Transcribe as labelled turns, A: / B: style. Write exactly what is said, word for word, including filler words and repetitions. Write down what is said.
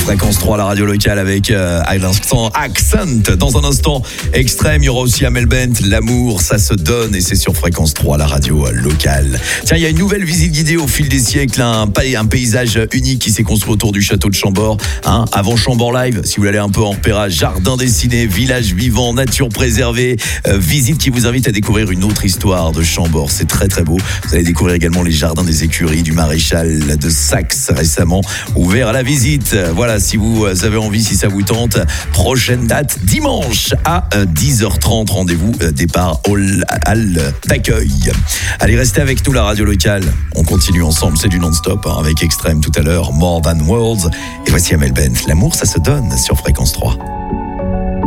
A: Fréquence trois, la radio locale avec euh, à l'instant Accent. Dans un instant, Extrême, il y aura aussi Amel Bent, L'amour, ça se donne, et c'est sur Fréquence trois, la radio locale. Tiens, il y a une nouvelle visite guidée au fil des siècles, un, un paysage unique qui s'est construit autour du château de Chambord. Hein, avant Chambord Live, si vous voulez aller un peu en repérage, jardin dessiné, village vivant, nature préservée, euh, visite qui vous invite à découvrir une autre histoire de Chambord. C'est très très beau. Vous allez découvrir également les jardins des écuries du maréchal de Saxe, récemment ouvert à la visite. Voilà, si vous avez envie, si ça vous tente, prochaine date dimanche à dix heures trente. Rendez-vous, départ hall, hall d'accueil. Allez, restez avec nous, la radio locale. On continue ensemble, c'est du non-stop hein, avec Extrême tout à l'heure, More Than Words. Et voici Amel Bent, L'amour, ça se donne sur Fréquence trois.